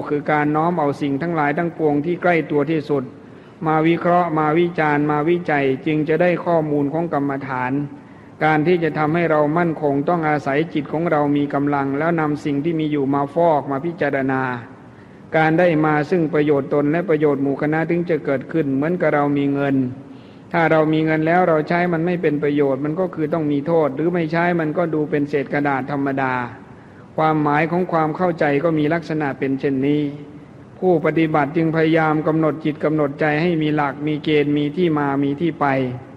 คือการน้อมเอาสิ่งทั้งหลายทั้งปวงที่ใกล้ตัวที่สุดมาวิเคราะห์มาวิจารณ์มาวิจัยจึงจะได้ข้อมูลของกรรมฐานการที่จะทำให้เรามั่นคงต้องอาศัยจิตของเรามีกำลังแล้วนำสิ่งที่มีอยู่มาฟอกมาพิจารณาการได้มาซึ่งประโยชน์ตนและประโยชน์หมู่คณะถึงจะเกิดขึ้นเหมือนกับเรามีเงินถ้าเรามีเงินแล้วเราใช้มันไม่เป็นประโยชน์มันก็คือต้องมีโทษหรือไม่ใช้มันก็ดูเป็นเศษกระดาษธรรมดาความหมายของความเข้าใจก็มีลักษณะเป็นเช่นนี้ผู้ปฏิบัติจึงพยายามกำหนดจิตกำหนดใจให้มีหลักมีเกณฑ์มีที่มามีที่ไป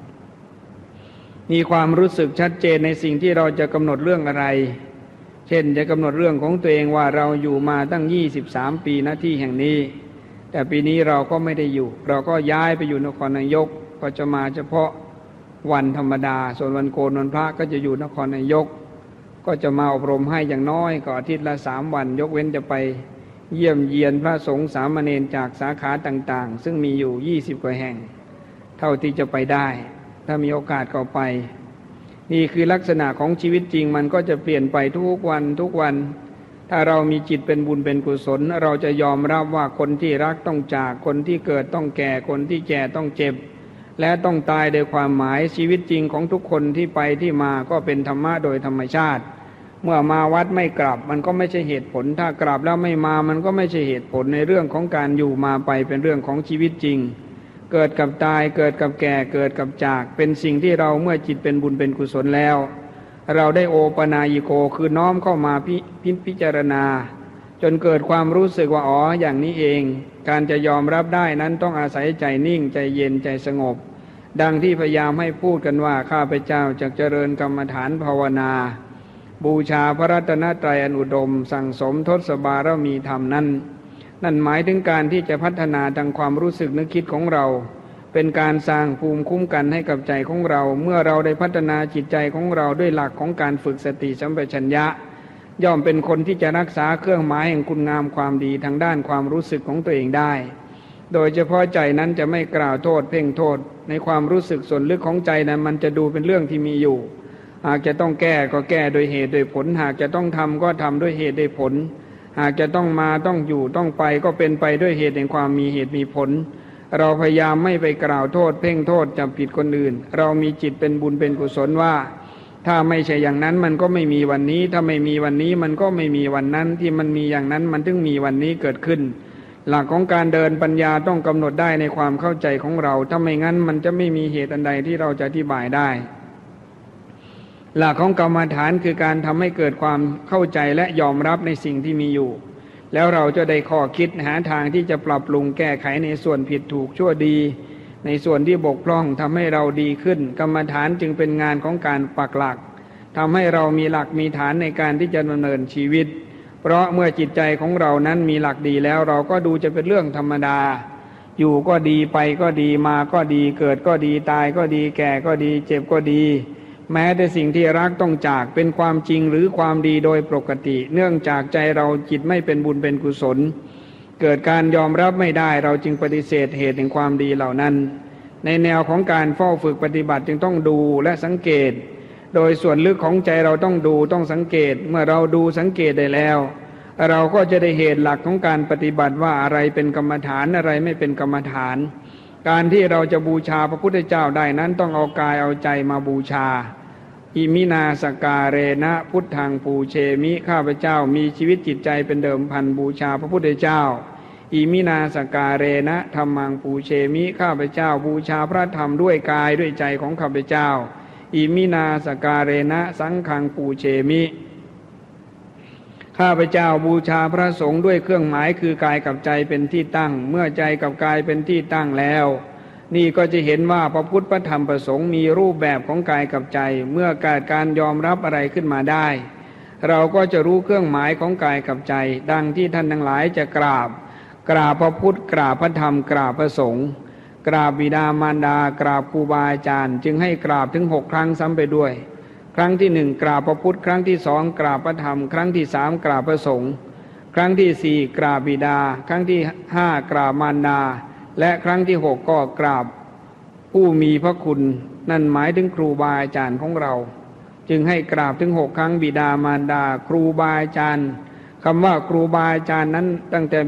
มีความรู้สึกชัดเจนในสิ่งที่เราจะกำหนดเรื่องอะไรเช่นจะกำหนดเรื่องของตัวเองว่าเราอยู่มาตั้ง23 ปีณที่แห่งนี้แต่ปีนี้เราก็ไม่ได้อยู่เราก็ย้ายไปอยู่นครนายกก็จะมาเฉพาะวันธรรมดาส่วนวันโกนวันพระก็จะอยู่นครนายกก็จะมาอบรมให้อย่างน้อยก็อาทิตย์ละ3 วันยกเว้นจะไปเยี่ยมเยียนพระสงฆ์สามเณรจากสาขาต่างๆซึ่งมีอยู่20 กว่าแห่งเท่าที่จะไปได้ถ้ามีโอกาสก็ไปนี่คือลักษณะของชีวิตจริงมันก็จะเปลี่ยนไปทุกวันทุกวันถ้าเรามีจิตเป็นบุญเป็นกุศลเราจะยอมรับว่าคนที่รักต้องจากคนที่เกิดต้องแก่คนที่แก่ต้องเจ็บและต้องตายโดยความหมายชีวิตจริงของทุกคนที่ไปที่มาก็เป็นธรรมะโดยธรรมชาติเมื่อมาวัดไม่กลับมันก็ไม่ใช่เหตุผลถ้ากลับแล้วไม่มามันก็ไม่ใช่เหตุผลในเรื่องของการอยู่มาไปเป็นเรื่องของชีวิตจริงเกิดกับตายเกิดกับแก่เกิดกับจากเป็นสิ่งที่เราเมื่อจิตเป็นบุญเป็นกุศลแล้วเราได้โอปนายิโกคือน้อมเข้ามาพิจารณาจนเกิดความรู้สึกว่าอ๋ออย่างนี้เองการจะยอมรับได้นั้นต้องอาศัยใจนิ่งใจเย็นใจสงบดังที่พยายามให้พูดกันว่าข้าพเจ้าจะเจริญกรรมฐานภาวนาบูชาพระรัตนตรัยอันอุดมสั่งสมทศบารมีธรรมนั่นหมายถึงการที่จะพัฒนาทางความรู้สึกนึกคิดของเราเป็นการสร้างภูมิคุ้มกันให้กับใจของเราเมื่อเราได้พัฒนาจิตใจของเราด้วยหลักของการฝึกสติสัมปชัญญะย่อมเป็นคนที่จะรักษาเครื่องหมายแห่งคุณงามความดีทางด้านความรู้สึกของตัวเองได้โดยเฉพาะใจนั้นจะไม่กล่าวโทษเพ่งโทษในความรู้สึกส่วนลึกของใจนั้นมันจะดูเป็นเรื่องที่มีอยู่หากจะต้องแก้ก็แก้โดยเหตุโดยผลหากจะต้องทำก็ทำด้วยเหตุโดยผลหากจะต้องมาต้องอยู่ต้องไปก็เป็นไปด้วยเหตุแห่งความมีเหตุมีผลเราพยายามไม่ไปกล่าวโทษเพ่งโทษจับผิดคนอื่นเรามีจิตเป็นบุญเป็นกุศลว่าถ้าไม่ใช่อย่างนั้นมันก็ไม่มีวันนี้ถ้าไม่มีวันนี้มันก็ไม่มีวันนั้นที่มันมีอย่างนั้นมันถึงมีวันนี้เกิดขึ้นหลักของการเดินปัญญาต้องกำหนดได้ในความเข้าใจของเราถ้าไม่งั้นมันจะไม่มีเหตุอันใดที่เราจะอธิบายได้หลักของกรรมฐานคือการทำให้เกิดความเข้าใจและยอมรับในสิ่งที่มีอยู่แล้วเราจะได้ข้อคิดหาทางที่จะปรับปรุงแก้ไขในส่วนผิดถูกชั่วดีในส่วนที่บกพร่องทำให้เราดีขึ้นกรรมฐานจึงเป็นงานของการปักหลักทำให้เรามีหลักมีฐานในการที่จะดำเนินชีวิตเพราะเมื่อจิตใจของเรานั้นมีหลักดีแล้วเราก็ดูจะเป็นเรื่องธรรมดาอยู่ก็ดีไปก็ดีมาก็ดีเกิดก็ดีตายก็ดีแก่ก็ดีเจ็บก็ดีแม้แต่สิ่งที่รักต้องจากเป็นความจริงหรือความดีโดยปกติเนื่องจากใจเราจิตไม่เป็นบุญเป็นกุศลเกิดการยอมรับไม่ได้เราจึงปฏิเสธเหตุแห่งความดีเหล่านั้นในแนวของการเฝ้าฝึกปฏิบัติจึงต้องดูและสังเกตโดยส่วนลึกของใจเราต้องดูต้องสังเกตเมื่อเราดูสังเกตได้แล้วเราก็จะได้เหตุหลักของการปฏิบัติว่าอะไรเป็นกรรมฐานอะไรไม่เป็นกรรมฐานการที่เราจะบูชาพระพุทธเจ้าได้นั้นต้องเอากายเอาใจมาบูชาอิมินาสการเรนะพุทธังปูเชมิข้าพเจ้ามีชีวิตจิตใจเป็นเดิมพันบูชาพระพุทธเจ้าอิมินาสการเรนะธัมมังปูเชมิข้าพเจ้าบูชาพระธรรมด้วยกายด้วยใจของข้าพเจ้าอิมินาสการเรนะสังฆังปูเชมิข้าพเจ้าบูชาพระสงฆ์ด้วยเครื่องหมายคือกายกับใจเป็นที่ตั้งเมื่อใจกับกายเป็นที่ตั้งแล้วนี่ก็จะเห็นว่าพระพุทธพระธรรมพระสงฆ์มีรูปแบบของกายกับใจเมื่อเกิดการยอมรับอะไรขึ้นมาได้เราก็จะรู้เครื่องหมายของกายกับใจดังที่ท่านทั้งหลายจะกราบพระพุทธกราบพระธรรมกราบพระสงฆ์กราบบิดามารดากราบครูบาอาจารย์จึงให้กราบถึง6 ครั้งซ้ำไปด้วยครั้งที่1กราบพระพุทธครั้งที่2กราบพระธรรมครั้งที่3กราบพระสงฆ์ครั้งที่4กราบบิดาครั้งที่5กราบมารดาและครั้งที่6ก็กราบผู้มีพระคุณนั่นหมายถึงครูบาอาจารย์ของเราจึงให้กราบถึง6 ครั้งบิดามารดาครูบาอาจารย์คำว่าครูบาอาจารย์นั้นตั้งแต่